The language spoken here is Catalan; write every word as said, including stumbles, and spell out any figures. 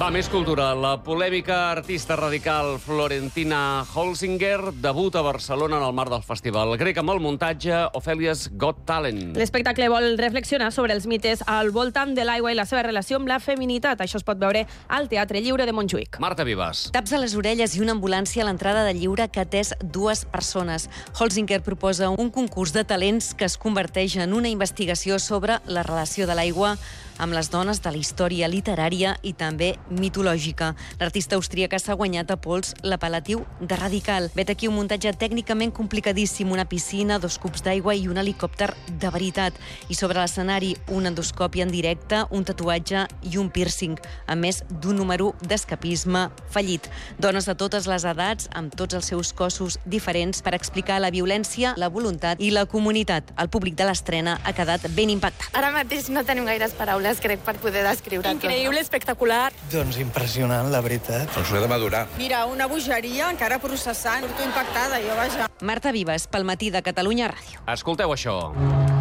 Va, més cultura. La polèmica artista radical Florentina Holzinger debuta a Barcelona en el marc del festival grec amb el muntatge Ophelia's Got Talent. L'espectacle vol reflexionar sobre els mites al voltant de l'aigua i la seva relació amb la feminitat. Això es pot veure al Teatre Lliure de Montjuïc. Marta Vives. Taps a les orelles i una ambulància a l'entrada del Lliure que ha atès dues persones. Holzinger proposa un concurs de talents que es converteix en una investigació sobre la relació de l'aigua amb les dones de la història literària i també mitològica. L'artista austríaca s'ha guanyat a pols l'apel·latiu de radical. Vet aquí un muntatge tècnicament complicadíssim, una piscina, dos cubs d'aigua i un helicòpter de veritat. I sobre l'escenari, una endoscòpia en directe, un tatuatge i un piercing, a més d'un número d'escapisme fallit. Dones de totes les edats, amb tots els seus cossos diferents, per explicar la violència, la voluntat i la comunitat. El públic de l'estrena ha quedat ben impactat. Ara mateix no tenim gaires paraules, crec, per poder descriure. Increïble, espectacular. Doncs impressionant, la veritat. Doncs ho he de madurar. Mira, una bogeria encara processant. Surto impactada, jo, vaja. Marta Vives, pel Matí de Catalunya Ràdio. Escolteu això.